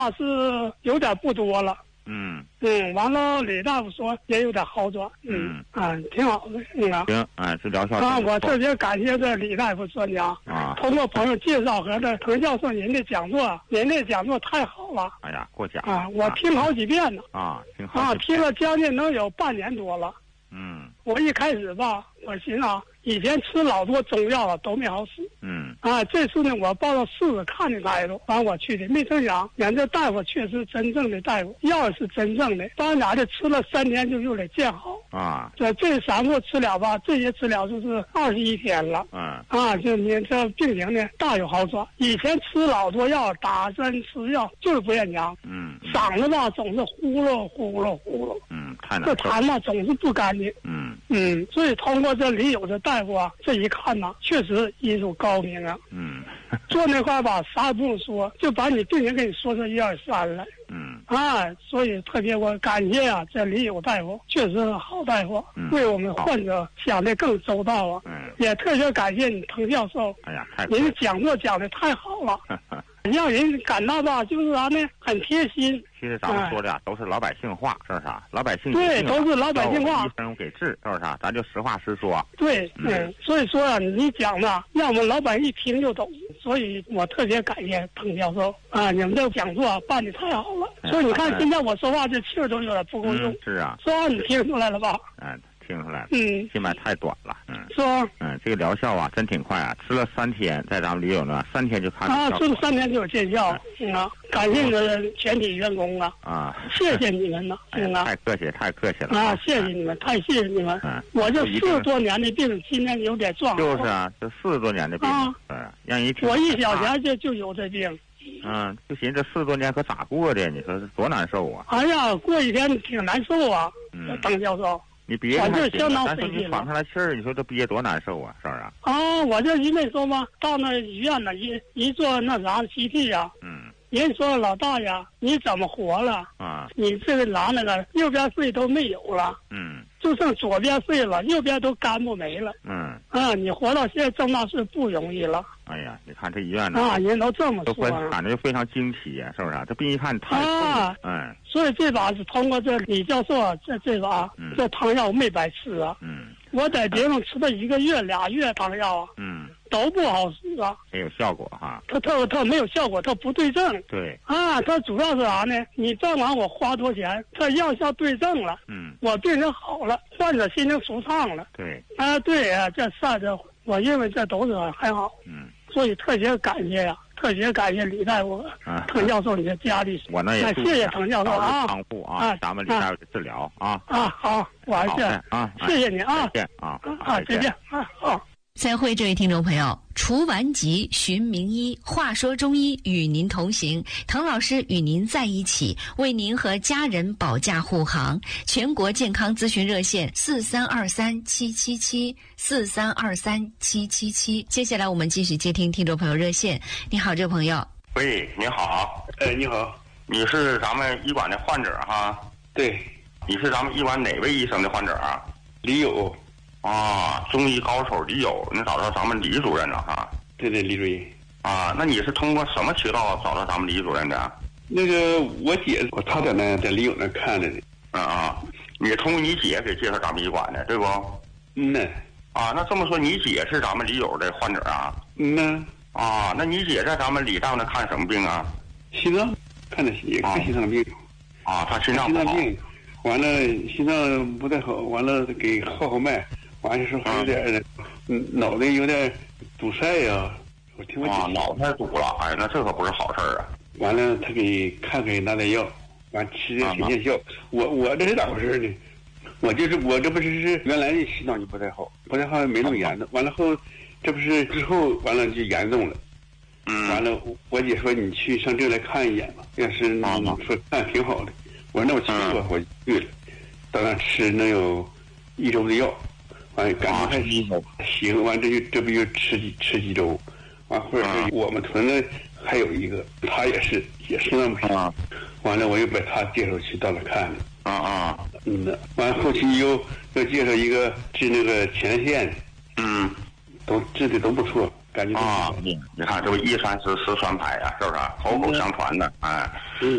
是有点不多了。完了，李大夫说也有点好转。挺好的。 行，这疗效我特别感谢这李大夫专家通过朋友介绍和这滕教授您的讲座，您这讲座太好了。 哎呀，过奖我听好几遍了。听了将近能有半年多了。我一开始吧，我寻思以前吃老多中药了都没好使。这次呢，我抱着试试看的态度，完我去的，没成想，人这大夫确实真正的大夫，药是真正的，当然这吃了3天就有点见好。这3副治疗吧，这些治疗就是21天了。就你这病情呢大有好转。以前吃老多药，打针吃药就是不愿讲。嗓子吧总是呼噜呼噜呼噜。这痰嘛总是不干净。所以通过这李友的大夫这一看确实医术高明啊。做那块吧啥也不用说，就把你病情给你说出1、2、3来。所以特别我感谢这李友大夫，确实是好大夫，为我们患者想得更周到也特别感谢你滕教授。您的讲座讲得太好了。让人感到吧，就是啥呢？很贴心。 其实咱们说的都是老百姓话，是不是？老百姓对，都是老百姓话。 医生给治，是不是？咱就实话实说。 对，所以说你讲的让我们老百姓一听就懂，所以我特别感谢滕教授你们这个讲座办得太好了。所以你看，现在我说话这气儿都有点不够用。 是啊。 说话你听出来了吧？ 听出来了。起码太短了。 说。 这个疗效真挺快吃了3天，在咱们李友呢，3天就看到吃了3天就有见效。感谢你的全体员工谢谢你们太客气了谢谢你们，太谢谢你们。我这40多年的病，今天有点壮。 就是这40多年的病让人听。 我一小前就有这病。 就寻思这40多年可咋过的？你说是多难受啊！ 哎呀，过一天挺难受啊。滕教授， 你憋着这相当费劲了。 喘上来气儿，你说这憋多难受啊，是不是？ 我这一那说嘛，到那医院呢，一做那啥 CT 人说老大呀，你怎么活了？你这个那个右边肺都没有了。就剩左边肺了，右边都干不没了。你活到现在这么大是不容易了。 哎呀，你看这医院人都这么说， 感觉非常惊奇呀，是不是？这病一看太所以这把是通过这李教授这把这汤药没白吃啊。我在别人吃了1个月、2月汤药都不好使没有效果它没有效果，它不对症。 对它主要是啥呢？你这玩意儿我花多钱，它药效对症了。我病人好了，患者心情舒畅了。 对这我认为这都是很好。所以特别感谢李大夫、滕教授你的家里。 我那也谢谢滕教授康复咱们李大夫的治疗好，我还是谢谢你再见再见好。 再会，这位听众朋友，除顽疾寻名医，话说中医与您同行，滕老师与您在一起，为您和家人保驾护航。全国健康咨询热线4323777743237777。接下来我们继续接听听众朋友热线。你好，这位朋友。 喂，你好。 你好， 你是咱们医馆的患者哈？ 对。 你是咱们医馆哪位医生的患者啊？ 李友。 中医高手李友，你找到咱们李主任了哈？ 对，李主任。 那你是通过什么渠道找到咱们李主任的？ 那个我姐，她在李友那看着的。 你通过你姐给介绍咱们医馆的，对不？那这么说，你姐是咱们李友的患者啊？那你姐在咱们李大夫那看什么病啊？ 心脏，看的也看心脏病。 她心脏不好。 病，完了心脏不太好，完了给号脉。完了说还有点脑袋有点堵塞呀，我听脑袋堵了，那这可不是好事啊。 完了他给看拿点药，完吃的挺见效。我这是咋回事呢？我这不是原来的心脏就不太好没那么严重，完了后这不是之后完了就严重了。完了我姐说你去上这来看一眼吧，要是说看挺好的，我说那我去吧，我去了，到那吃能有1周的药。完感觉还行，完这不就吃几周，完或者是我们屯子还有一个，他也心脏不行，完了我又把他介绍去到那看了，完后期又介绍一个治那个前列腺的，都治的都不错， 感觉啊，你看这不一传十，十传百呀，是不是？口口相传的，哎。